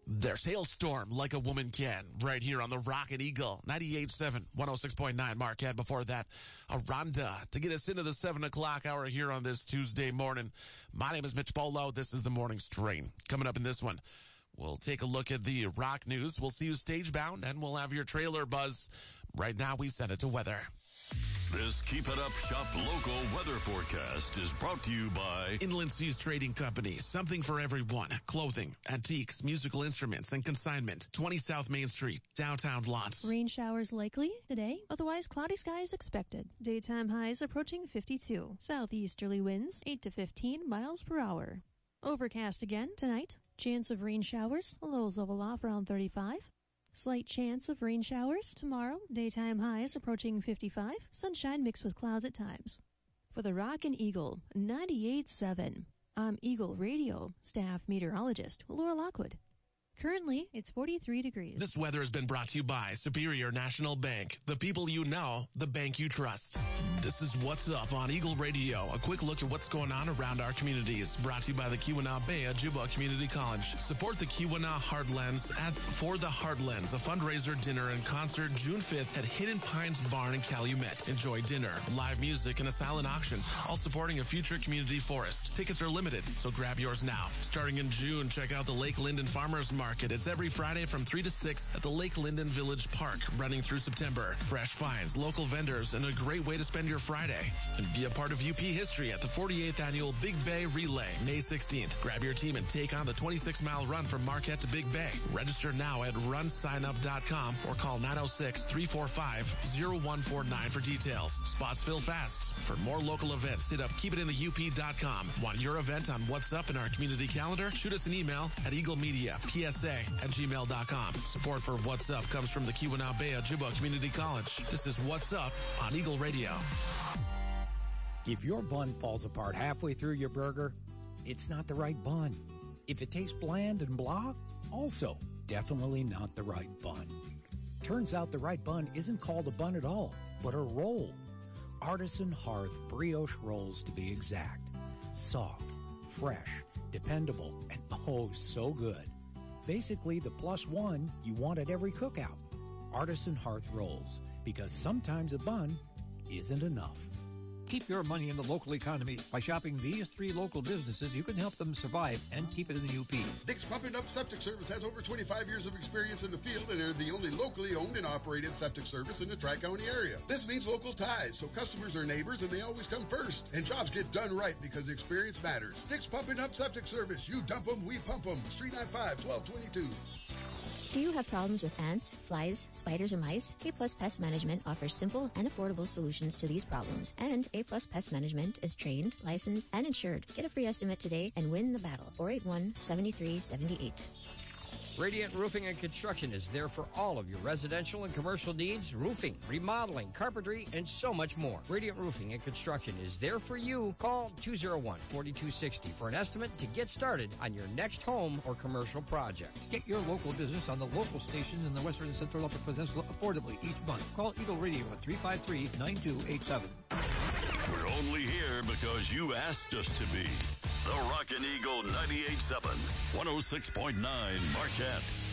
There's Hailstorm Like a Woman Can right here on the Rockin' Eagle 98.7, 106.9 Marquette. Before that, a Rhonda to get us into the 7 o'clock hour here on this Tuesday morning. My name is Mitch Polo. This is the Morning Strain. Coming up in this one, we'll take a look at the rock news. We'll see you stage-bound, and we'll have your trailer buzz. Right now, we send it to weather. This Keep It Up Shop local weather forecast is brought to you by Inland Seas Trading Company. Something for everyone. Clothing, antiques, musical instruments, and consignment. 20 South Main Street, downtown Lawrence. Rain showers likely today. Otherwise, cloudy skies expected. Daytime highs approaching 52. Southeasterly winds 8 to 15 miles per hour. Overcast again tonight. Chance of rain showers. Lows level off around 35. Slight chance of rain showers tomorrow. Daytime highs approaching 55. Sunshine mixed with clouds at times. For the Rockin' Eagle 98.7, I'm Eagle Radio staff meteorologist Laura Lockwood. Currently, it's 43 degrees. This weather has been brought to you by Superior National Bank. The people you know, the bank you trust. This is What's Up on Eagle Radio. A quick look at what's going on around our communities. Brought to you by the Keweenaw Bay Ojibwa Community College. Support the Keweenaw Heartlands at For the Heartlands, a fundraiser dinner and concert June 5th at Hidden Pines Barn in Calumet. Enjoy dinner, live music, and a silent auction, all supporting a future community forest. Tickets are limited, so grab yours now. Starting in June, check out the Lake Linden Farmers Market. It's every Friday from 3 to 6 at the Lake Linden Village Park, running through September. Fresh finds, local vendors, and a great way to spend your Friday. And be a part of UP history at the 48th Annual Big Bay Relay, May 16th. Grab your team and take on the 26-mile run from Marquette to Big Bay. Register now at runsignup.com or call 906-345-0149 for details. Spots fill fast. For more local events, hit up keepitintheup.com. Want your event on What's Up in our community calendar? Shoot us an email at eaglemediapsa@gmail.com. Support for What's Up comes from the Keweenaw Bay Ojibwa Community College. This is What's Up on Eagle Radio. If your bun falls apart halfway through your burger, it's not the right bun. If it tastes bland and blah, also definitely not the right bun. Turns out the right bun isn't called a bun at all, but a roll. Artisan Hearth brioche rolls, to be exact. Soft, fresh, dependable, and oh so good. Basically the plus one you want at every cookout. Artisan Hearth rolls, because sometimes a bun isn't enough. Keep your money in the local economy. By shopping these 3 local businesses, you can help them survive and keep it in the UP. Dick's Pumping Up Septic Service has over 25 years of experience in the field, and they're the only locally owned and operated septic service in the Tri-County area. This means local ties, so customers are neighbors and they always come first. And jobs get done right because experience matters. Dick's Pumping Up Septic Service. You dump them, we pump them. 395-1222. Do you have problems with ants, flies, spiders, or mice? A Plus Pest Management offers simple and affordable solutions to these problems. And A Plus Pest Management is trained, licensed, and insured. Get a free estimate today and win the battle. 481-7378. Radiant Roofing and Construction is there for all of your residential and commercial needs, roofing, remodeling, carpentry, and so much more. Radiant Roofing and Construction is there for you. Call 201-4260 for an estimate to get started on your next home or commercial project. Get your local business on the local stations in the Western and Central Upper Peninsula affordably each month. Call Eagle Radio at 353-9287. We're only here because you asked us to be. The Rockin' Eagle 98.7, 106.9 Marquette.